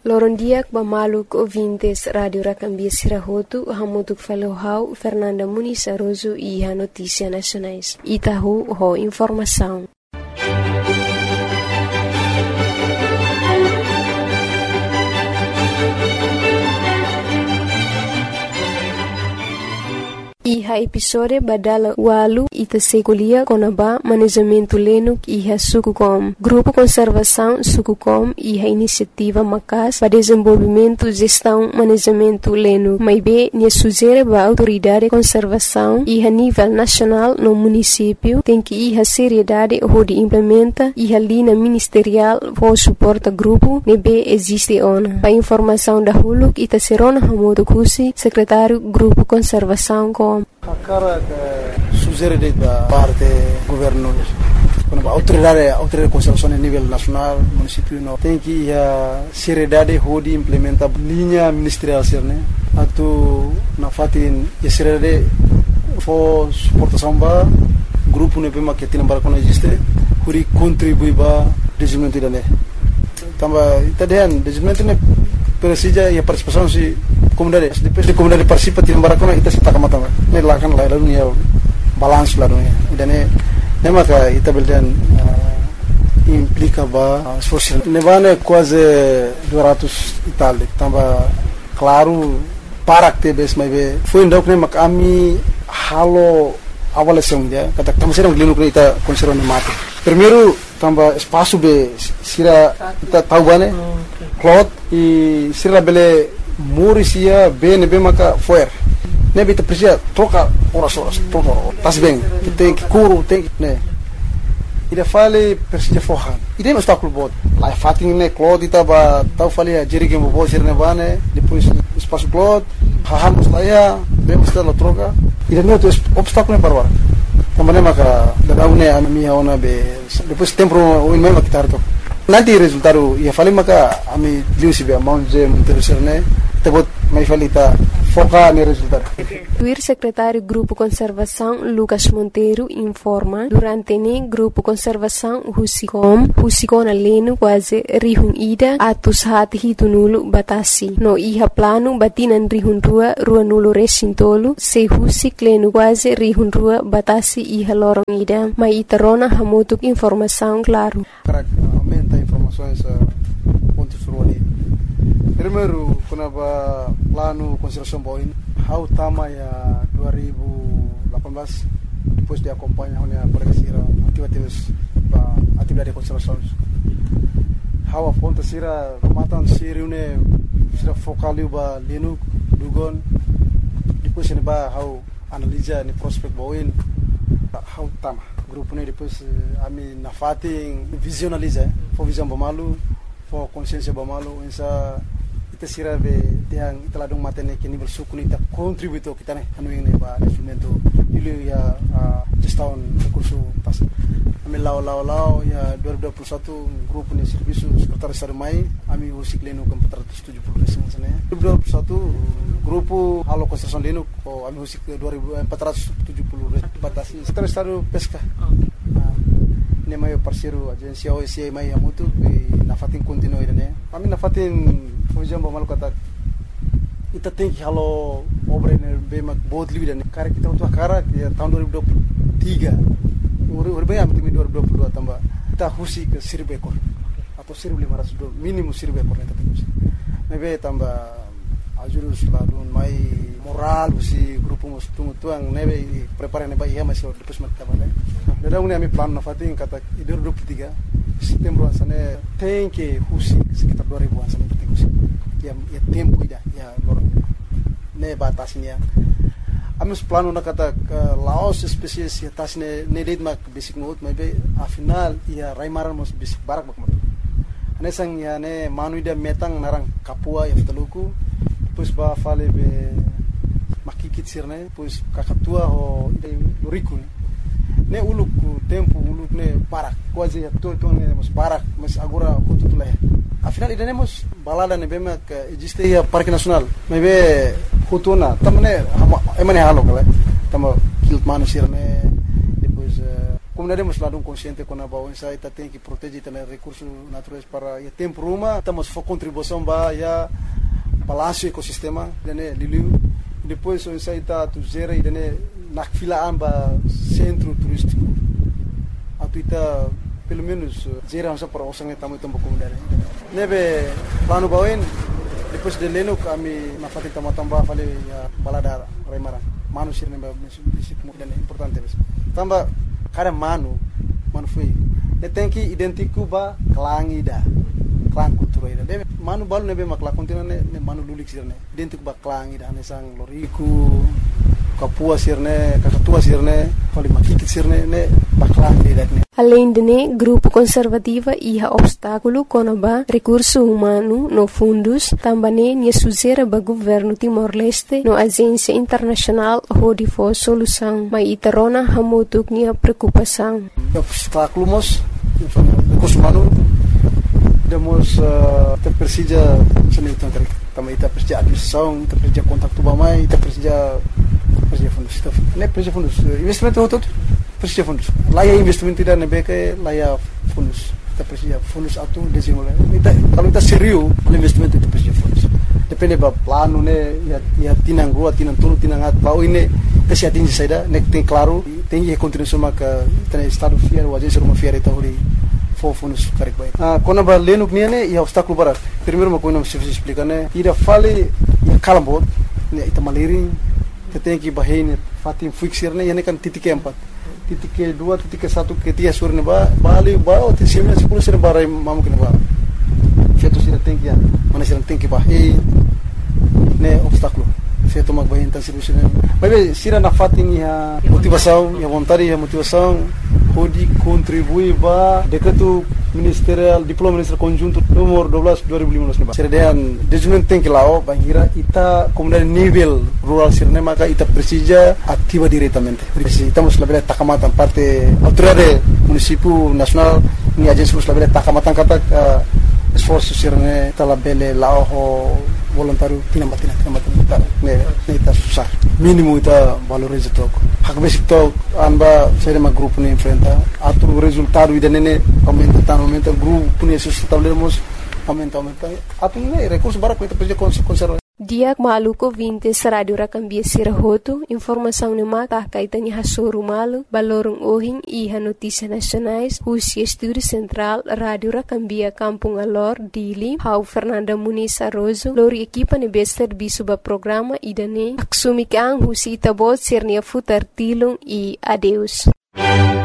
Lorondiak Bamaluk ouvintes Radio Racambia Sirahotu, Hamutuk Falohau, Fernanda Muniz Aroso e a Notícia Nacionais. Itahu ho informação. Iha episode badala walu ita sekulia konaba manejamento lenuk iha Sukucom. Grupo Conservação Sukucom iha iniciativa macas para desenvolvimento gestão manejamento lenuk. Maibe nia sugere ba autoridade conservação iha nível nacional no município tem que iha seriedade hodi implementa iha linha ministerial for suporta grupo nebe existe ona. Pa informação da huluk ita serona hamodo kusi secretário Grupo Conservação com a cara que sugere da parte governo quando a autoridade de conservação a nível nacional município não tem que a seriedade hodi implementa linha ministerial serne atu na fatin a seriedade for suportação ba grupo ne pema que tem para quando existe hori contribui ba desenvolvimento dane tamba itadian desenvolvimento ne precisa e a participação se comunidade depois de comunidade participa tem barakona ita se takamata ne lakan la dunia balance la dunia idane ne maka ita beldan implica ba esforço ne vane quase 200 Itália tamba claro para que bes mai be foi ndok ne mak ami halo avaliação dia kata tamo serang linu ita conserva ne mate primeiro tamba espaço be sira ita tahu bane cloth e sira bele Murisia bem maka foer nebe te precisa troca horas troca tas bem tem que curo tem né ida fale precisa forran ida não está com bot lá fatin né cloth ita ba tau fale a jerige mo bo sirne bane depois espaço cloth hahamos lá bem está la troca ida não tem obstáculo para agora também maka da une a minha ona be depois tempo o mesmo que tarto nanti resultado ia fale maka ami liusi be amount je interesserne tebot mai falita foca no resultado. O secretário Grupo Conservação Lucas Monteiro informa durante ne Grupo Conservação Husicom aleno quase rihun ida atus hati hitunulu batasi no iha plano batinan rihun rua nulu resintolu se husik leno quase rihun rua batasi iha lorong ida mai itarona hamutuk informação claro. Aumenta informações pontos ruali. Primeiro, quando plano conservação boin, how tama ya 2018 depois de acompanhar a polícia atividade de conservação. How aponta sira matan siriune sira focaliu ba lenu dugon depois ne ba how analisa ni prospect boin how tama grupo ne depois ami na fating visionaliza for visão bamalu for consciência bamalu insa ita sira be tiang italadong matene ke nível suku ita contributo kita ne anu ini ba desenvolvimento ilu ya gestão recurso tas ami lao ya 2021 grupo ne serviço secretário sarmai ami usik leno com 470 resengan sana 2021 grupo halo construção leno ko ami usik 470 batasi secretário pesca ne mai parceiro agência OSCE mai amutu na fatin continue ne ami na fatin fujam ba malu kata ita tem que halo obra ne be mak bod livre ne cara kita untuk cara que tahun 2023 urbe am timi 2022 tambah kita husi ke 1000 ekor atau 1500 minimum 1000 ekor ne tadi mebe tambah ajurus ladun mai moral usi grupo mus tuang nebe prepare ne ba iya masih depois mak tabane da uni ami plan na fatin kata 2023 setembro asane tem que husi sekitar 2000 asane tem husi ya tempo ida ya lor ne batasnya amus plano na kata laos spesies ya tasne ne lid mak basic note maybe a final ya raimaran mos basic barak mak ane sang ya ne manu ida metang narang kapua ya ftaluku pues ba fale be makikit sirne pues kakatua ho ida loriku ne uluk tempo uluk ne barak quase ya todo ne mos barak mas agora kututulai afinal ida nemos balada ne bema que existe ya parque nacional mebe hutuna tamne emane halo kala tamo kilt manu sirne depois como comunidade mas lá consciente com a baú essa ita tem que proteger também recursos naturais para o tempo uma estamos for contribuição para já balanço ecossistema dene liliu depois essa ita tu gera e dene na fila amba centro turístico atuita pelo menos gera essa para osang tamu tempo comunidade nebe plano bauin depois de leno kami na fati tambah fale balada remara manusia nebe prinsip dan importante tambah kada manu foi tem que identificar ba klangida klang kultura ida de manu balu nebe makla kontina ne manu lulik sirne identificar ba klangida ne sang loriku kapua sirne kakatua sirne fali makikit sirne ne baklang ida ne. Além de grupo conservativa e obstáculo conaba recurso humano no fundos também ne suzera ba governo Timor-Leste no agência internacional hodi for solução mas itarona hamutuk nia preocupação. Obstáculos recurso humano demos terpersija seni tentang também ita persija administração ita persija kontak tu bamai ita persija fundos ne persija fundos investimento hotot persija fundos laya investimento tidak nebeke laya fundos ita persija fundos atu desenvolve ita kalau ita serius investimento ita persija fundos depende ba plano ne ya tinang rua tinang tulu tinang at bau ini ita atingi saida nek tem claro tem que contribuição maka tem estado fiel o agência uma fiel ita hori fundos correct baik. Kona ba lenuk niane ya obstáculo para. Primeiro uma coisa se explicar né. Ira fale ya kalambot, né ita maliri, tem que bahin fatim fixer né, yani kan titik 4. Titik 2, titik 1, titik 3 surne ba, bali ba o titik 10 sir bara mamu kena ba. Feito sira tem que mana sira tem que bahin né obstáculo. Feito magbahin tan serviço né. Mas sira na fatim ya motivação, ya vontade, ya motivação pode contribuir para decreto ministerial diploma ministerial conjunto nomor 12 2015 serdean desenvolvimento tem que lá bangira ita comunidade nível rural sirne maka ita precisa ativa diretamente estamos labela takamatan parte autoridade município nacional ni agência labela takamatan kata esforço sirne talabele lao voluntário tinambatina ne ita susah mínimo ita valoriza toco hak basic to amba saya ma grupo ne enfrenta atau resultado ida nene aumenta grupo ne sustentabilidade aumenta atau ne recurso bara kita pergi konserva Diak maluko 20 Radio Rakambia Sirahoto, informação ne mata kaitani hasoru malu, balorong ohing iha notícias nacionais, Rusia Estúdio Central, Radio Rakambia Kampung Alor, Dili, Hau Fernanda Muniz Arrozo, lori equipa ne bester bisuba programa idane, aksumikang Rusia itabot sirnia futar tilung e adeus.